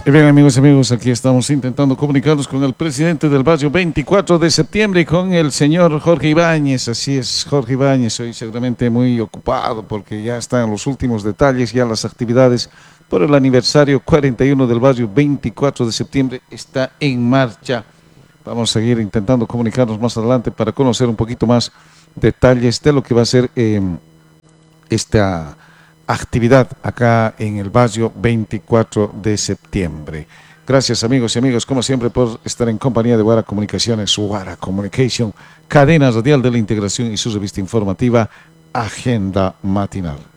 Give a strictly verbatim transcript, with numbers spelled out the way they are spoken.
Y bien, amigos y amigos, aquí estamos intentando comunicarnos con el presidente del barrio veinticuatro de septiembre, con el señor Jorge Ibáñez. Así es, Jorge Ibáñez, hoy seguramente muy ocupado porque ya están los últimos detalles, ya las actividades por el aniversario cuarenta y uno del barrio veinticuatro de septiembre está en marcha. Vamos a seguir intentando comunicarnos más adelante para conocer un poquito más detalles de lo que va a ser eh, esta actividad acá en el barrio veinticuatro de septiembre. Gracias, amigos y amigas, como siempre, por estar en compañía de Guara Comunicaciones, Guara Communication, cadena radial de la integración, y su revista informativa Agenda Matinal.